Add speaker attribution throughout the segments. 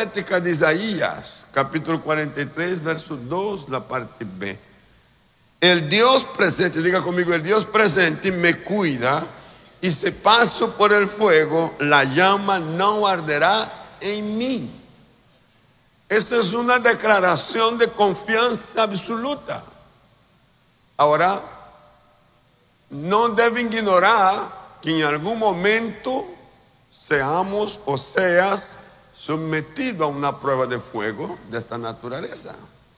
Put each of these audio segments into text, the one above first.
Speaker 1: profética de Isaías, capítulo 43, verso 2, la parte B. El Dios presente, diga conmigo, el Dios presente me cuida, y si paso por el fuego, la llama no arderá en mí. Esta es una declaración de confianza absoluta. Ahora, no deben ignorar que en algún momento seamos o seas sometido a una prueba de fuego de esta naturaleza.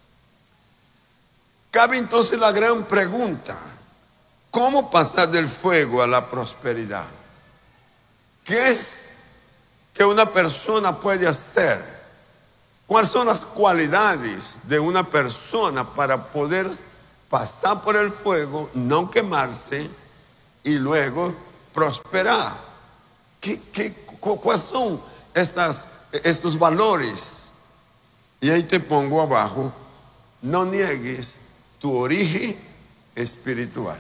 Speaker 1: Cabe entonces la gran pregunta: ¿cómo pasar del fuego a la prosperidad? ¿Qué es que una persona puede hacer? ¿Cuáles son las cualidades de una persona para poder pasar por el fuego, no quemarse y luego prosperar? ¿Cuáles son estos valores? Y ahí te pongo abajo: no niegues tu origen espiritual.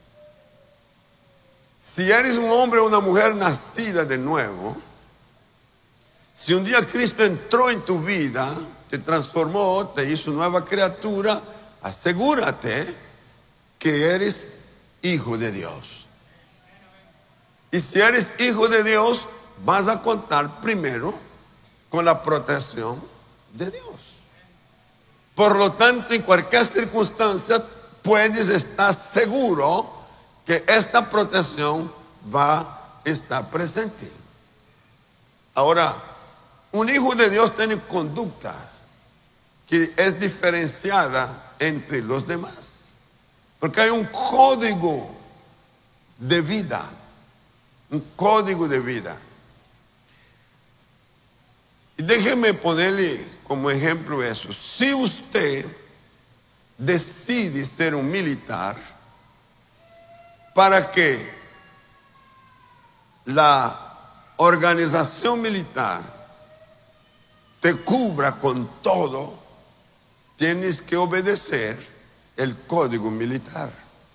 Speaker 1: Si eres un hombre o una mujer nacida de nuevo, si un día Cristo entró en tu vida, te transformó, te hizo nueva criatura, asegúrate que eres hijo de Dios. Y si eres hijo de Dios, vas a contar primero con la protección de Dios. Por lo tanto, en cualquier circunstancia puedes estar seguro que esta protección va a estar presente. Ahora, un hijo de Dios tiene conducta que es diferenciada entre los demás, porque hay un código de vida, un código de vida. Y déjeme ponerle como ejemplo eso. Si usted decide ser un militar para que la organización militar te cubra con todo, tienes que obedecer el código militar.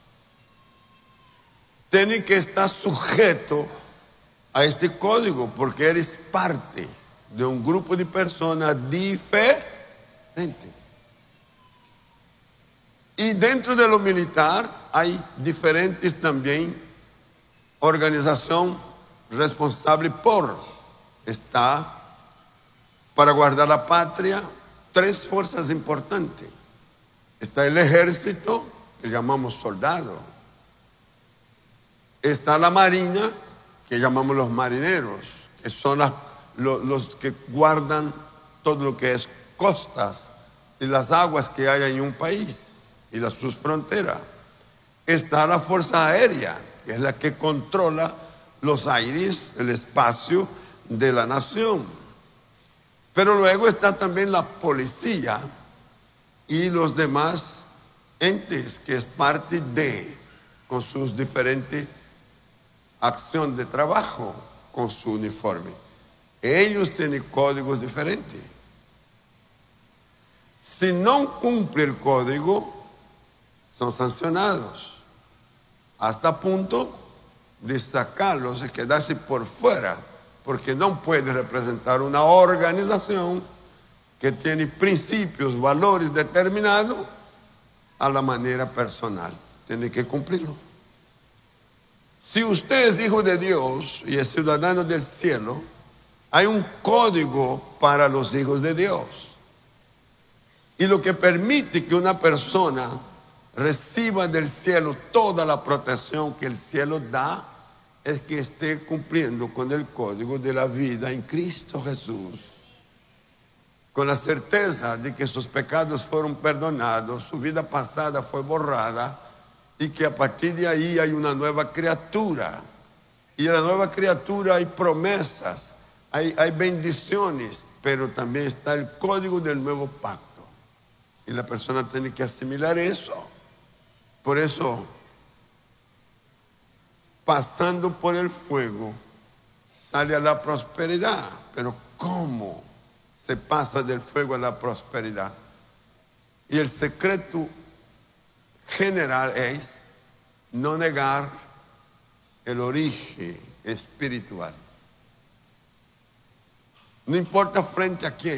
Speaker 1: Tienes que estar sujeto a este código porque eres parte de un grupo de personas diferentes. Y dentro de lo militar hay diferentes también organización responsable por está para guardar la patria 3 fuerzas importantes. Está el ejército, que llamamos soldado. Está la marina, que llamamos los marineros, que son los que guardan todo lo que es costas y las aguas que hay en un país y sus fronteras. Está la fuerza aérea, que es la que controla los aires, el espacio de la nación. Pero luego está también la policía y los demás entes que es parte de, con sus diferentes acciones de trabajo, con su uniforme. Ellos tienen códigos diferentes. Si no cumple el código, son sancionados hasta punto de sacarlos y quedarse por fuera, porque no puede representar una organización que tiene principios, valores determinados a la manera personal. Tiene que cumplirlo. Si usted es hijo de Dios y es ciudadano del cielo, hay un código para los hijos de Dios. Y lo que permite que una persona reciba del cielo toda la protección que el cielo da es que esté cumpliendo con el código de la vida en Cristo Jesús, con la certeza de que sus pecados fueron perdonados, su vida pasada fue borrada y que a partir de ahí hay una nueva criatura. Y en la nueva criatura hay promesas, hay bendiciones, pero también está el código del nuevo pacto. Y la persona tiene que asimilar eso. Por eso, pasando por el fuego, sale a la prosperidad. Pero ¿cómo se pasa del fuego a la prosperidad? Y el secreto general es no negar el origen espiritual. No importa frente a quién.